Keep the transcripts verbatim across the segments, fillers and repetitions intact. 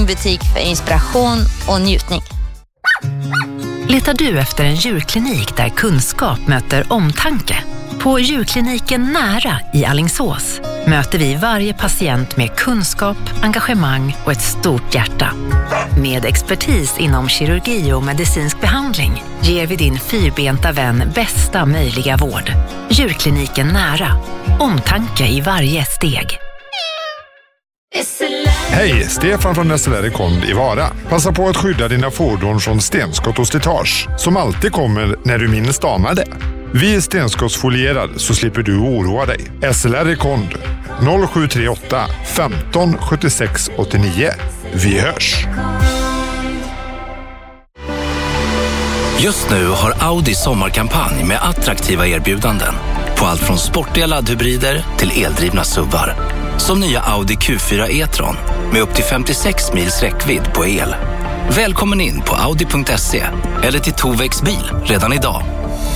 Din butik för inspiration och njutning. Letar du efter en djurklinik där kunskap möter omtanke? På djurkliniken Nära i Alingsås möter vi varje patient med kunskap, engagemang och ett stort hjärta. Med expertis inom kirurgi och medicinsk behandling ger vi din fyrbenta vän bästa möjliga vård. Djurkliniken Nära. Omtanke i varje steg. Hej, Stefan från S L R Kond i Vara. Passa på att skydda dina fordon från stenskott och slitage som alltid kommer när du minst danar det. Vi är stenskottsfolierad så slipper du oroa dig. S L R Kond noll sju tre åtta femton sjuttiosex åttionio. Vi hörs! Just nu har Audi sommarkampanj med attraktiva erbjudanden på allt från sportiga laddhybrider till eldrivna SUVar. Som nya Audi Q fyra e-tron med upp till femtiosex mils räckvidd på el. Välkommen in på audi punkt se eller till Tovex bil redan idag.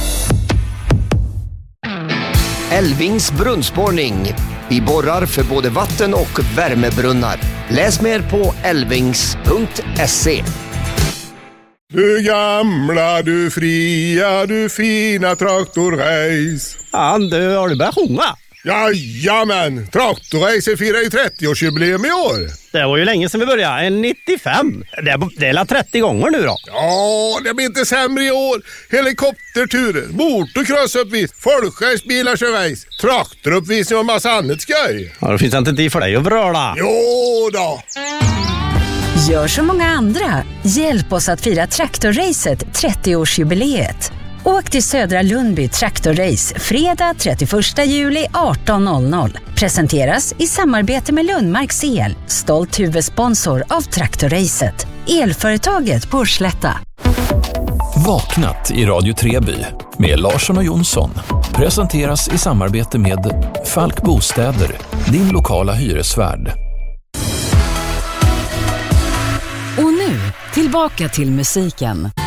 Älvings brunnsborrning. Vi borrar för både vatten- och värmebrunnar. Läs mer på älvings punkt se. Du gamla, du fria, du fina traktorrace. Han, du, har du börjat sjunga? Jajamän, traktorrace firar ju trettioårsjubileum i år. Det var ju länge sedan vi började, en nittiofem. Det är, det är la trettio gånger nu då. Ja, det blir inte sämre i år. Helikopterturer, motocrossuppvis, folkracebilar kör race, traktoruppvisning och massa annat skoj. Ja, då finns det inte tid för dig att vröla. Jo då. Gör som många andra. Hjälp oss att fira traktorracet trettioårsjubileet. Åk till Södra Lundby Traktorrace fredag trettioförsta juli arton noll noll. Presenteras i samarbete med Lundmarks El, stolt huvudsponsor av Traktorracet. Elföretaget på Slätta. Vaknat i Radio Treby med Larsson och Jonsson. Presenteras i samarbete med Falk Bostäder, din lokala hyresvärd. Och nu, tillbaka till musiken.